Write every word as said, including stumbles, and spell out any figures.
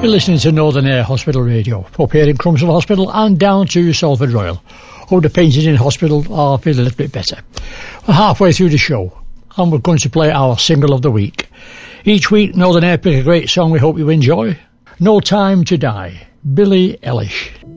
You're listening to Northern Air Hospital Radio, up here in Crumsall Hospital and down to Salford Royal. Hope the painters in hospital are feeling a little bit better. We're halfway through the show and we're going to play our single of the week. Each week Northern Air pick a great song we hope you enjoy. No Time to Die, Billie Eilish.